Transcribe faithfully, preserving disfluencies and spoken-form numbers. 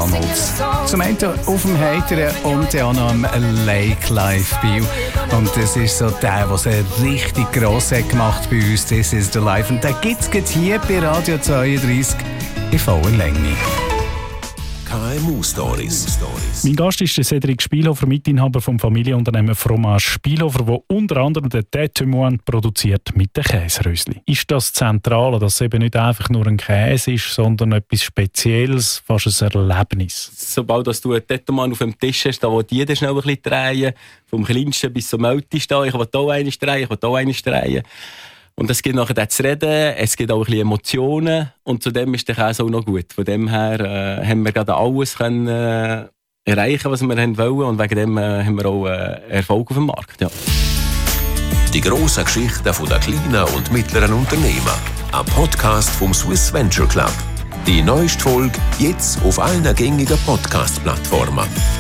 McDonalds. Zum einen auf dem Heiteren und auch noch am Lake Life Biel. Und das ist so der, der es richtig gross hat gemacht bei uns. This is the Life. Und den gibt es hier bei Radio zweiunddreissig in voller Länge. K M U-Stories. Mein Gast ist der Cedric Spielhofer, Mitinhaber vom Familienunternehmen Fromage Spielhofer, der unter anderem den Tête Moine produziert mit den Käserösli. Ist das zentral, dass es eben nicht einfach nur ein Käse ist, sondern etwas Spezielles, fast ein Erlebnis? Sobald du einen Tête Moine auf dem Tisch hast, da will jeder schnell ein bisschen drehen, vom Kleinsten bis zum Ältesten. Ich will hier eines drehen, ich will hier eines drehen. Und es gibt nachher zu reden, es gibt auch ein bisschen Emotionen und zudem ist der Käse auch noch gut. Von dem her äh, haben wir gerade alles können, äh, erreichen, was wir wollen und wegen dem äh, haben wir auch äh, Erfolg auf dem Markt. Ja. Die grossen Geschichten der kleinen und mittleren Unternehmen. Ein Podcast vom Swiss Venture Club. Die neueste Folge jetzt auf allen gängigen Podcast-Plattformen.